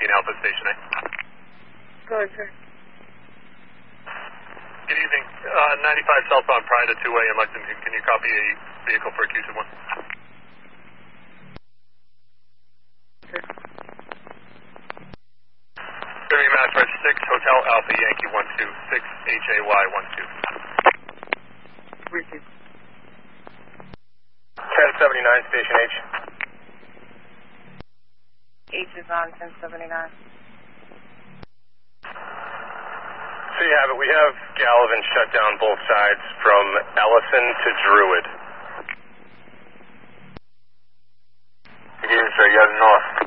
Alpha Station A. Go ahead, sir. Good evening. 95 southbound Pride at 2A in Lexington. Can you copy a vehicle for Q21? Sir. Gary Master 6, Hotel Alpha Yankee 126, HAY 12. Repeat. 1079, Station H. H is on 1079. So you have it. We have Gallivan shut down both sides from Ellison to Druid. Good evening, sir. You have north.